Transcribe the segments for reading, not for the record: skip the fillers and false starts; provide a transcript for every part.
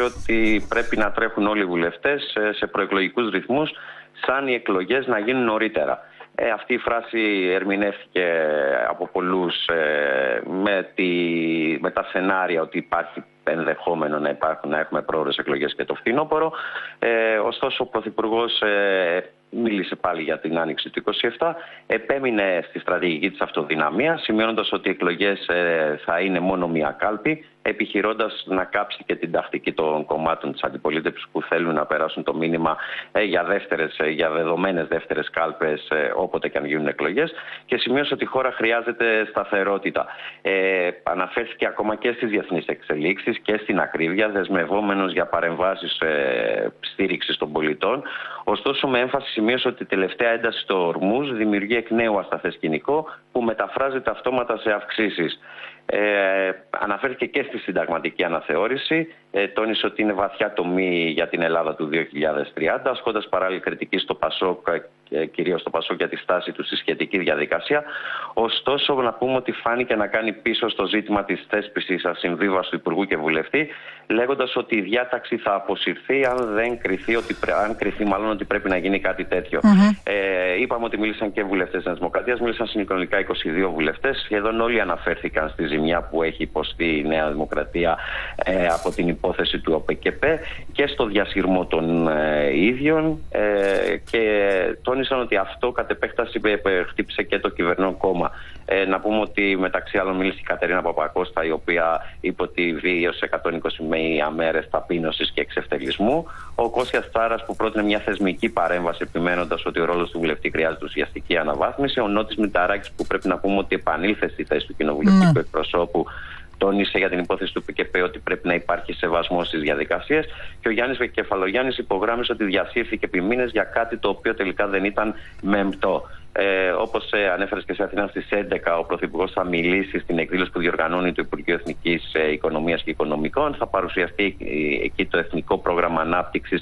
ότι πρέπει να τρέχουν όλοι οι βουλευτές σε προεκλογικούς ρυθμούς, σαν οι εκλογές να γίνουν νωρίτερα. Αυτή η φράση ερμηνεύτηκε από πολλούς με τα σενάρια ότι υπάρχει ενδεχόμενο να έχουμε πρόορες εκλογές και το φθινόπωρο. Ωστόσο, ο Πρωθυπουργός μίλησε πάλι για την άνοιξη του 27, επέμεινε στη στρατηγική της αυτοδυναμίας, σημειώνοντας ότι οι εκλογές θα είναι μόνο μία κάλπη, επιχειρώντας να κάψει και την τακτική των κομμάτων της αντιπολίτευσης που θέλουν να περάσουν το μήνυμα για δεδομένες δεύτερες κάλπες όποτε και αν γίνουν εκλογές, και σημείωσε ότι η χώρα χρειάζεται σταθερότητα. Αναφέρθηκε ακόμα και στις διεθνείς εξελίξεις και στην ακρίβεια, δεσμευόμενος για παρεμβάσεις στήριξης των πολιτών. Ωστόσο, με έμφαση σημείωσε ότι η τελευταία ένταση στο Ορμούζ δημιουργεί εκ νέου ασταθές σκηνικό που μεταφράζεται αυτόματα σε αυξήσεις. Αναφέρθηκε και στη συνταγματική αναθεώρηση. Τόνισε ότι είναι βαθιά τομή για την Ελλάδα του 2030, ασκώντας παράλληλη κριτική στο ΠΑΣΟΚ, κυρίως στο ΠΑΣΟΚ, για τη στάση του στη σχετική διαδικασία. Ωστόσο, να πούμε ότι φάνηκε να κάνει πίσω στο ζήτημα της θέσπισης ασυμβίβαστου υπουργού και βουλευτή, λέγοντας ότι η διάταξη θα αποσυρθεί αν κριθεί ότι πρέπει να γίνει κάτι τέτοιο. Είπαμε ότι μίλησαν και βουλευτές της Δημοκρατίας, μίλησαν συνολικά 22 βουλευτές. Σχεδόν όλοι αναφέρθηκαν στη ζημιά που έχει υποστεί η Νέα Δημοκρατία από την υπόθεση του ΟΠΚΠ και στο διασυρμό των ίδιων, και τόνισαν ότι αυτό κατ' επέκταση χτύπησε και το κυβερνών κόμμα. Να πούμε ότι μεταξύ άλλων μίλησε η Κατερίνα Παπακώστα, η οποία είπε ότι βίωσε 121 μέρες ταπείνωσης και εξευτελισμού. Ο Κώστας Τσάρας, που πρότεινε μια θεσμική παρέμβαση, επιμένοντας ότι ο ρόλος του βουλευτή χρειάζεται ουσιαστική αναβάθμιση. Ο Νότης Μηταράκης, που πρέπει να πούμε ότι επανήλθε στη θέση του κοινοβουλευτικού εκπροσώπου, τόνισε για την υπόθεση του ΠΚΠ ότι πρέπει να υπάρχει σεβασμός στις διαδικασίες. Και ο Γιάννης Κεφαλογιάννης υπογράμμισε ότι διασύρθηκε επί μήνες για κάτι το οποίο τελικά δεν ήταν μεμπτό. Όπως ανέφερες και σε Αθήνα, στις 11 ο Πρωθυπουργός θα μιλήσει στην εκδήλωση που διοργανώνει το Υπουργείο Εθνικής Οικονομίας και Οικονομικών. Θα παρουσιαστεί εκεί το Εθνικό Πρόγραμμα Ανάπτυξης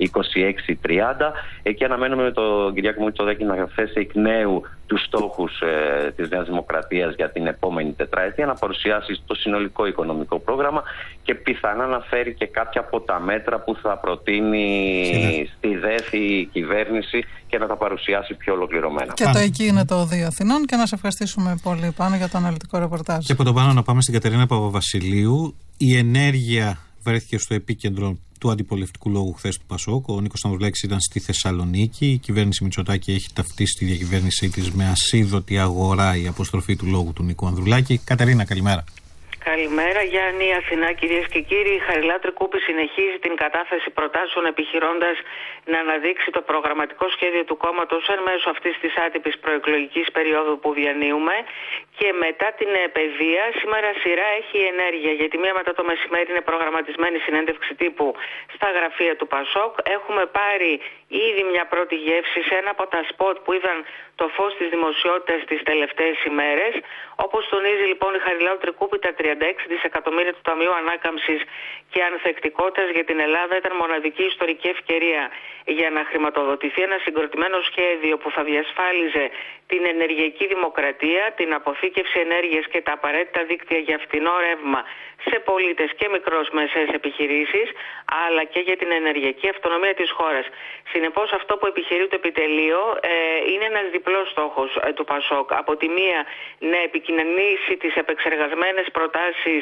26-30. Εκεί αναμένουμε με τον Κυριάκο Μητσοτάκη να θέσει εκ νέου τους στόχους της Νέας Δημοκρατίας για την επόμενη τετραετία, να παρουσιάσει το συνολικό οικονομικό πρόγραμμα και πιθανά να φέρει και κάποια από τα μέτρα που θα προτείνει στη ΔΕΘ κυβέρνηση και να τα παρουσιάσει πιο ολοκληρωμένα. Και το εκεί είναι το Οδείο Αθηνών, και να σε ευχαριστήσουμε πολύ, Πάνο, για το αναλυτικό ρεπορτάζ. Και από τον Πάνο να πάμε στην Κατερίνα Παπαβασιλείου. Η ενέργεια βρέθηκε στο επίκεντρο του αντιπολιτευτικού λόγου χθες του ΠΑΣΟΚ. Ο Νίκος Ανδρουλάκης ήταν στη Θεσσαλονίκη. Η κυβέρνηση Μητσοτάκη έχει ταυτίσει τη διακυβέρνησή της με ασίδωτη αγορά η αποστροφή του λόγου του Νίκου Ανδρουλάκη. Κατερίνα, καλημέρα. Καλημέρα, Γιάννη. Αθηνά, κυρίες και κύριοι. Η Χαριλάου Τρικούπη συνεχίζει την κατάθεση προτάσεων, επιχειρώντας να αναδείξει το προγραμματικό σχέδιο του κόμματος εν μέσω αυτής της άτυπης προεκλογικής περίοδου που διανύουμε. Και μετά την παιδεία, σήμερα σειρά έχει η ενέργεια, γιατί μία μετά το μεσημέρι είναι προγραμματισμένη συνέντευξη τύπου στα γραφεία του ΠΑΣΟΚ. Έχουμε πάρει ήδη μια πρώτη γεύση σε ένα από τα σποτ που είδαν το φως της δημοσιότητας τις τελευταίες ημέρες. Όπως τονίζει λοιπόν η Χαριλάου Τρικούπη, τα 36 δισεκατομμύρια του Ταμείου Ανάκαμψης και Ανθεκτικότητας για την Ελλάδα ήταν μοναδική ιστορική ευκαιρία για να χρηματοδοτηθεί ένα συγκροτημένο σχέδιο που θα διασφάλιζε την ενεργειακή δημοκρατία, την αποθήκευση ενέργειας και τα απαραίτητα δίκτυα για φθηνό ρεύμα σε πολίτες και μικρομεσαίες επιχειρήσεις, αλλά και για την ενεργειακή αυτονομία της χώρας. Συνεπώς, αυτό που επιχειρεί το επιτελείο είναι ένας διπλός στόχος του ΠΑΣΟΚ. Από τη μία, να επικοινωνήσει τις επεξεργασμένες προτάσεις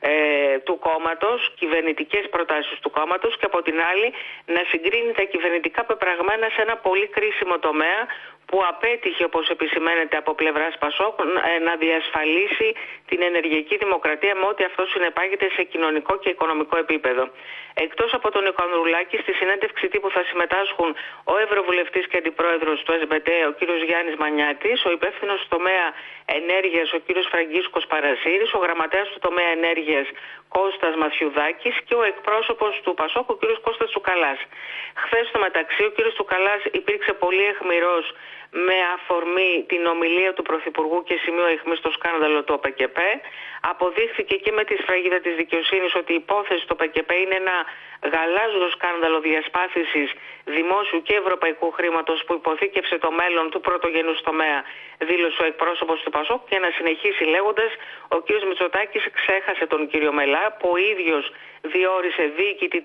του κόμματος, κυβερνητικές προτάσεις του κόμματος, και από την άλλη να συγκρίνει τα κυβερνητικά πεπραγμένα σε ένα πολύ κρίσιμο τομέα που απέτυχε, όπως επισημαίνεται από πλευράς ΠΑΣΟΚ, να διασφαλίσει την ενεργειακή δημοκρατία με ό,τι αυτό συνεπάγεται σε κοινωνικό και οικονομικό επίπεδο. Εκτός από τον Νίκο Ανδρουλάκη, στη συνέντευξη τύπου θα συμμετάσχουν ο Ευρωβουλευτής και Αντιπρόεδρος του ΕΣΜΕΤΕ, ο κύριος Γιάννης Μανιάτης, ο υπεύθυνος του τομέα ενέργειας, ο κύριος Φραγκίσκος Παρασύρης, ο γραμματέας του τομέα ενέργειας, Κώστας Μαθιουδάκης, και ο εκπρόσωπος του ΠΑΣΟΚ, ο κύριος Κώστας Τσουκαλάς. Χθες, στο μεταξύ, ο κύριος Τσουκαλάς υπήρξε πολύ αιχμηρός με αφορμή την ομιλία του Πρωθυπουργού και σημείο αιχμής στο σκάνδαλο του ΟΠΚΠ. Αποδείχθηκε και με τη σφραγίδα της δικαιοσύνης ότι η υπόθεση του ΟΠΚΠ είναι ένα γαλάζιο σκάνδαλο διασπάθησης δημόσιου και ευρωπαϊκού χρήματος που υποθήκευσε το μέλλον του πρωτογενούς τομέα, δήλωσε ο εκπρόσωπος του ΠΑΣΟΚ, και να συνεχίσει λέγοντας, ο κ. Μητσοτάκης ξέχασε τον κύριο Μελά, που ο ίδιος διόρισε διοικητή